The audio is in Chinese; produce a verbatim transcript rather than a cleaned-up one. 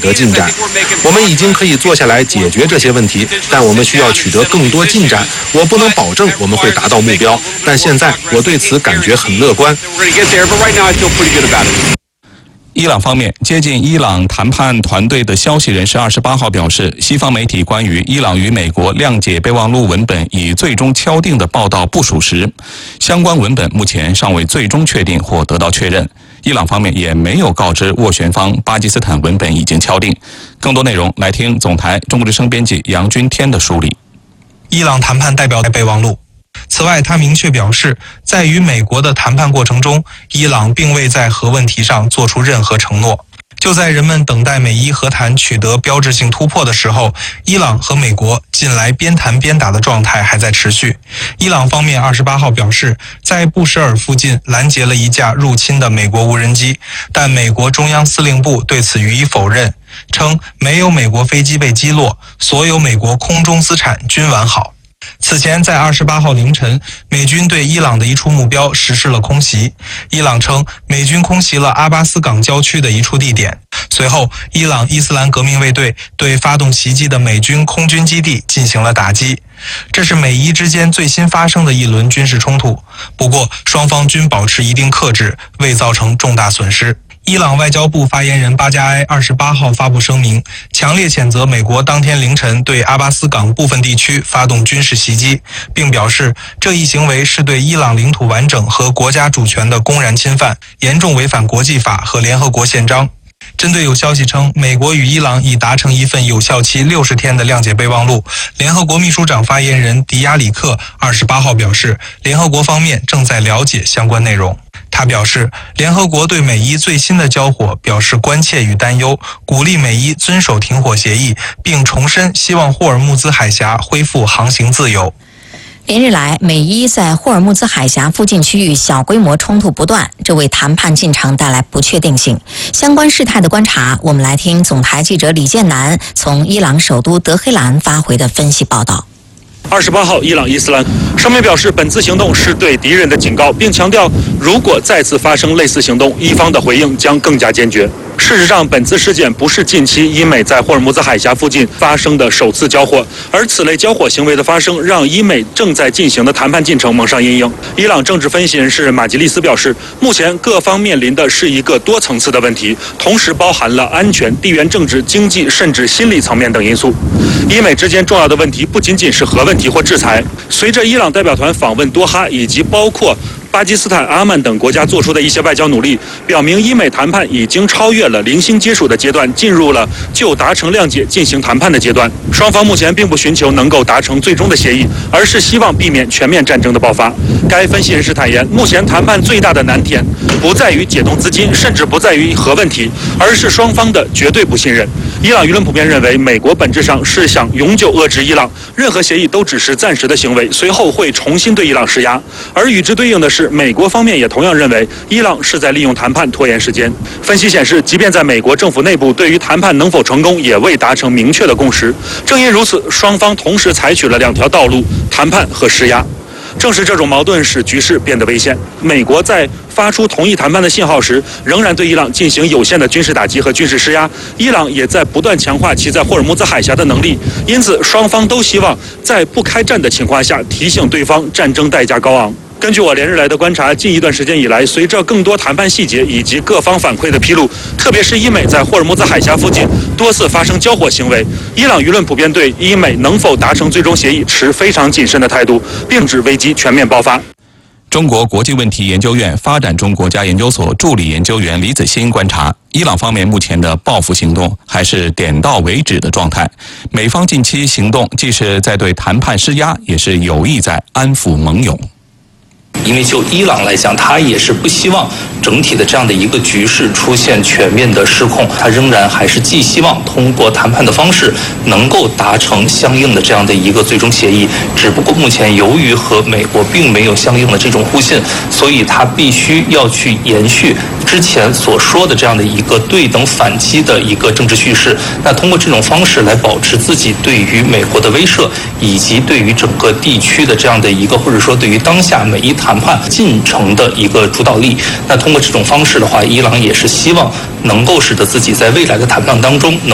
得进展。我们已经可以坐下来解决这些问题，但我们需要取得更多进展。我不能保证我们会达到目标，但现在我对此感觉很乐观。 伊朗方面，接近伊朗谈判团队的消息人士二十八号表示，西方媒体关于伊朗与美国谅解备忘录文本已最终敲定的报道不属实，相关文本目前尚未最终确定或得到确认。伊朗方面也没有告知斡旋方巴基斯坦文本已经敲定。更多内容来听总台中国之声编辑杨军天的梳理。 伊朗谈判代表备忘录。此外，他明确表示，在与美国的谈判过程中，伊朗并未在核问题上做出任何承诺。就在人们等待美伊和谈取得标志性突破的时候，伊朗和美国近来边谈边打的状态还在持续。伊朗方面二十八号表示，在布什尔附近拦截了一架入侵的美国无人机，但美国中央司令部对此予以否认，称没有美国飞机被击落，所有美国空中资产均完好。此前，在二十八号凌晨，美军对伊朗的一处目标实施了空袭。伊朗称，美军空袭了阿巴斯港郊区的一处地点。随后，伊朗伊斯兰革命卫队对发动袭击的美军空军基地进行了打击。这是美伊之间最新发生的一轮军事冲突，不过双方均保持一定克制，未造成重大损失。伊朗外交部发言人巴加埃二十八号发布声明，强烈谴责美国当天凌晨对阿巴斯港部分地区发动军事袭击，并表示这一行为是对伊朗领土完整和国家主权的公然侵犯，严重违反国际法和联合国宪章。针对有消息称美国与伊朗已达成一份有效期六十天的谅解备忘录，联合国秘书长发言人迪亚里克二十八号表示，联合国方面正在了解相关内容。他表示，联合国对美伊最新的交火表示关切与担忧，鼓励美伊遵守停火协议，并重申希望霍尔木兹海峡恢复航行自由。 连日来，美伊在霍尔木兹海峡附近区域小规模冲突不断，这为谈判进程带来不确定性。相关事态的观察，我们来听总台记者李建南从伊朗首都德黑兰发回的分析报道。 二十八号，伊朗伊斯兰声明表示，本次行动是对敌人的警告，并强调，如果再次发生类似行动，伊方的回应将更加坚决。事实上，本次事件不是近期伊美在霍尔木兹海峡附近发生的首次交火，而此类交火行为的发生，让伊美正在进行的谈判进程蒙上阴影。伊朗政治分析人士马吉利斯表示，目前各方面临的是一个多层次的问题，同时包含了安全、地缘政治、经济甚至心理层面等因素。伊美之间重要的问题不仅仅是核问题或制裁。随着伊朗代表团访问多哈，以及包括巴基斯坦、阿曼等国家做出的一些外交努力，表明伊美谈判已经超越了零星接触的阶段，进入了就达成谅解进行谈判的阶段。双方目前并不寻求能够达成最终的协议，而是希望避免全面战争的爆发。该分析人士坦言，目前谈判最大的难点不在于解冻资金，甚至不在于核问题，而是双方的绝对不信任。伊朗舆论普遍认为，美国本质上是想永久遏制伊朗，任何协议都只是暂时的行为，随后会重新对伊朗施压。而与之对应的是，美国方面也同样认为，伊朗是在利用谈判拖延时间。分析显示，即便在美国政府内部对于谈判能否成功也未达成明确的共识。正因如此，双方同时采取了两条道路：谈判和施压。正是这种矛盾使局势变得危险。美国在发出同意谈判的信号时，仍然对伊朗进行有限的军事打击和军事施压。伊朗也在不断强化其在霍尔木兹海峡的能力，因此双方都希望在不开战的情况下提醒对方战争代价高昂。根据我连日来的观察，近一段时间以来，随着更多谈判细节以及各方反馈的披露，特别是伊美在霍尔木兹海峡附近多次发生交火行为，伊朗舆论普遍对伊美能否达成最终协议持非常谨慎的态度，并指危机全面爆发。 中国国际问题研究院发展中国家研究所助理研究员李子欣观察，伊朗方面目前的报复行动还是点到为止的状态，美方近期行动既是在对谈判施压，也是有意在安抚盟友。 因为就伊朗来讲，他也是不希望整体的这样的一个局势出现全面的失控，他仍然还是既希望通过谈判的方式能够达成相应的这样的一个最终协议，只不过目前由于和美国并没有相应的这种互信，所以他必须要去延续之前所说的这样的一个对等反击的一个政治叙事，那通过这种方式来保持自己对于美国的威慑，以及对于整个地区的这样的一个，或者说对于当下美伊谈判进程的一个主导力。那通过这种方式的话，伊朗也是希望能够使得自己在未来的谈判当中能